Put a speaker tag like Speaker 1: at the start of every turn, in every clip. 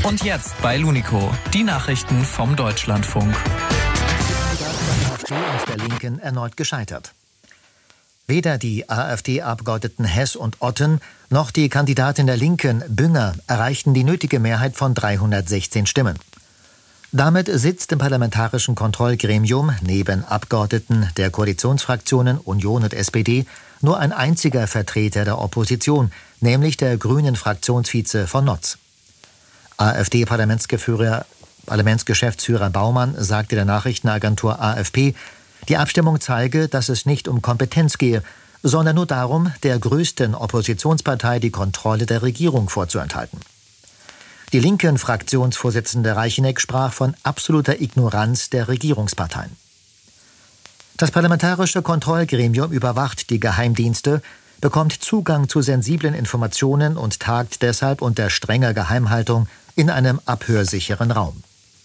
Speaker 1: Und jetzt bei Lunico, die Nachrichten vom Deutschlandfunk.
Speaker 2: Die Kandidaten der AfD und der Linken erneut gescheitert. Weder die AfD-Abgeordneten Hess und Otten noch die Kandidatin der Linken, Bünger, erreichten die nötige Mehrheit von 316 Stimmen. Damit sitzt im parlamentarischen Kontrollgremium neben Abgeordneten der Koalitionsfraktionen Union und SPD nur ein einziger Vertreter der Opposition, nämlich der grünen Fraktionsvize von Notz. AfD-Parlamentsgeschäftsführer Baumann sagte der Nachrichtenagentur AFP, die Abstimmung zeige, dass es nicht um Kompetenz gehe, sondern nur darum, der größten Oppositionspartei die Kontrolle der Regierung vorzuenthalten. Die linken Fraktionsvorsitzende Reicheneck sprach von absoluter Ignoranz der Regierungsparteien. Das parlamentarische Kontrollgremium überwacht die Geheimdienste, bekommt Zugang zu sensiblen Informationen und tagt deshalb unter strenger Geheimhaltung in einem abhörsicheren Raum.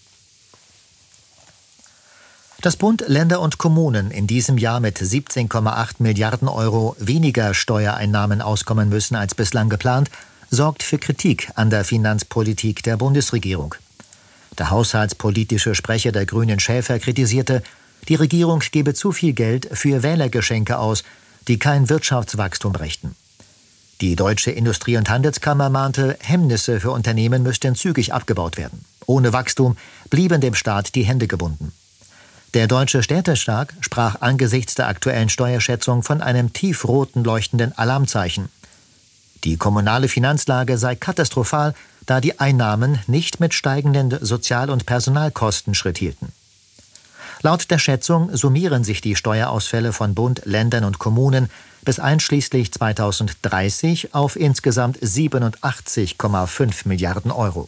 Speaker 2: Dass Bund, Länder und Kommunen in diesem Jahr mit 17,8 Milliarden Euro weniger Steuereinnahmen auskommen müssen als bislang geplant, sorgt für Kritik an der Finanzpolitik der Bundesregierung. Der haushaltspolitische Sprecher der Grünen Schäfer kritisierte, die Regierung gebe zu viel Geld für Wählergeschenke aus, die kein Wirtschaftswachstum brächten. Die Deutsche Industrie- und Handelskammer mahnte, Hemmnisse für Unternehmen müssten zügig abgebaut werden. Ohne Wachstum blieben dem Staat die Hände gebunden. Der Deutsche Städtetag sprach angesichts der aktuellen Steuerschätzung von einem tiefroten leuchtenden Alarmzeichen. Die kommunale Finanzlage sei katastrophal, da die Einnahmen nicht mit steigenden Sozial- und Personalkosten Schritt hielten. Laut der Schätzung summieren sich die Steuerausfälle von Bund, Ländern und Kommunen bis einschließlich 2030 auf insgesamt 87,5 Milliarden Euro.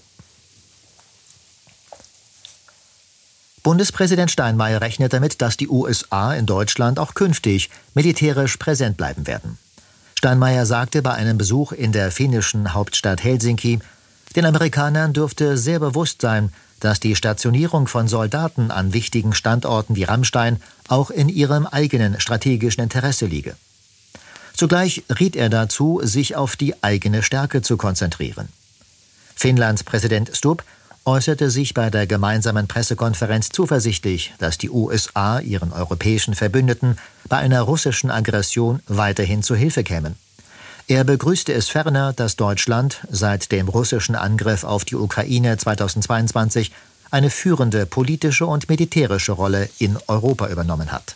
Speaker 2: Bundespräsident Steinmeier rechnet damit, dass die USA in Deutschland auch künftig militärisch präsent bleiben werden. Steinmeier sagte bei einem Besuch in der finnischen Hauptstadt Helsinki, den Amerikanern dürfte sehr bewusst sein, dass die Stationierung von Soldaten an wichtigen Standorten wie Ramstein auch in ihrem eigenen strategischen Interesse liege. Zugleich riet er dazu, sich auf die eigene Stärke zu konzentrieren. Finnlands Präsident Stubb äußerte sich bei der gemeinsamen Pressekonferenz zuversichtlich, dass die USA ihren europäischen Verbündeten bei einer russischen Aggression weiterhin zu Hilfe kämen. Er begrüßte es ferner, dass Deutschland seit dem russischen Angriff auf die Ukraine 2022 eine führende politische und militärische Rolle in Europa übernommen hat.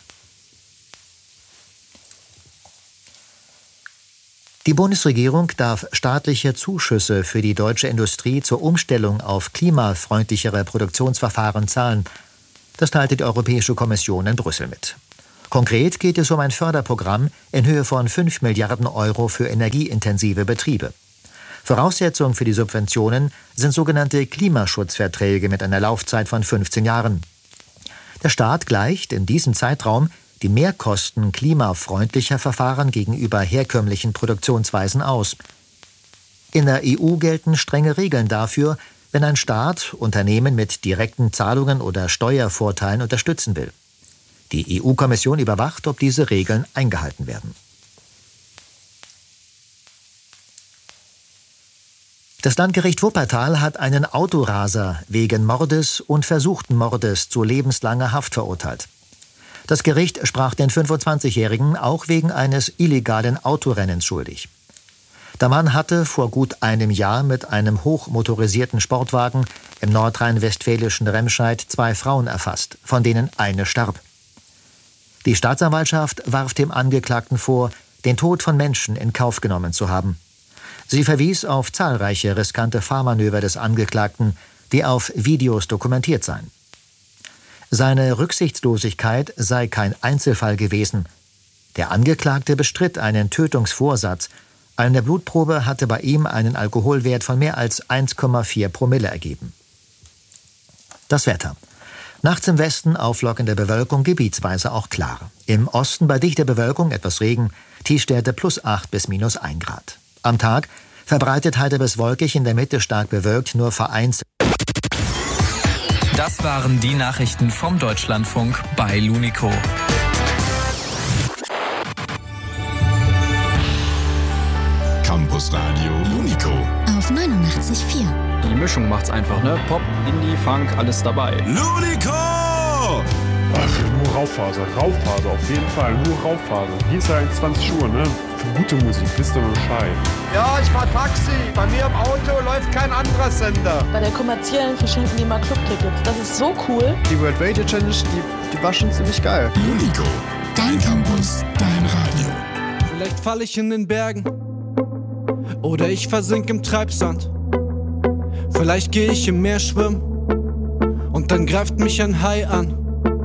Speaker 2: Die Bundesregierung darf staatliche Zuschüsse für die deutsche Industrie zur Umstellung auf klimafreundlichere Produktionsverfahren zahlen. Das teilte die Europäische Kommission in Brüssel mit. Konkret geht es um ein Förderprogramm in Höhe von 5 Milliarden Euro für energieintensive Betriebe. Voraussetzung für die Subventionen sind sogenannte Klimaschutzverträge mit einer Laufzeit von 15 Jahren. Der Staat gleicht in diesem Zeitraum die Mehrkosten klimafreundlicher Verfahren gegenüber herkömmlichen Produktionsweisen aus. In der EU gelten strenge Regeln dafür, wenn ein Staat Unternehmen mit direkten Zahlungen oder Steuervorteilen unterstützen will. Die EU-Kommission überwacht, ob diese Regeln eingehalten werden. Das Landgericht Wuppertal hat einen Autoraser wegen Mordes und versuchten Mordes zu lebenslanger Haft verurteilt. Das Gericht sprach den 25-Jährigen auch wegen eines illegalen Autorennens schuldig. Der Mann hatte vor gut einem Jahr mit einem hochmotorisierten Sportwagen im nordrhein-westfälischen Remscheid 2 Frauen erfasst, von denen eine starb. Die Staatsanwaltschaft warf dem Angeklagten vor, den Tod von Menschen in Kauf genommen zu haben. Sie verwies auf zahlreiche riskante Fahrmanöver des Angeklagten, die auf Videos dokumentiert seien. Seine Rücksichtslosigkeit sei kein Einzelfall gewesen. Der Angeklagte bestritt einen Tötungsvorsatz. Eine Blutprobe hatte bei ihm einen Alkoholwert von mehr als 1,4 Promille ergeben. Das Wetter. Nachts im Westen auflockende Bewölkung, gebietsweise auch klar. Im Osten bei dichter Bewölkung etwas Regen, Tiefstwerte +8 bis -1 Grad. Am Tag verbreitet heiter bis wolkig, in der Mitte stark bewölkt, nur vereinzelt.
Speaker 1: Das waren die Nachrichten vom Deutschlandfunk bei Lunico.
Speaker 3: Campus Radio Lunico
Speaker 4: auf 89,0.
Speaker 3: 94,4.
Speaker 4: Die Mischung macht's einfach, ne? Pop, Indie, Funk, alles dabei.
Speaker 5: Ludico!
Speaker 6: Ach, nur Raufaser, auf jeden Fall, nur Raufaser. Hier ist halt 20 Uhr, ne? Für gute Musik, wisst ihr Bescheid.
Speaker 7: Ja, ich fahr Taxi. Bei mir im Auto läuft kein anderer Sender.
Speaker 8: Bei der kommerziellen verschenken die mal Clubtickets. Das ist so cool.
Speaker 7: Die World Radio Challenge, die war schon ziemlich geil.
Speaker 3: Ludico, dein Campus, dein Radio.
Speaker 9: Vielleicht falle ich in den Bergen oder ich versink im Treibsand. Vielleicht gehe ich im Meer schwimmen und dann greift mich ein Hai an.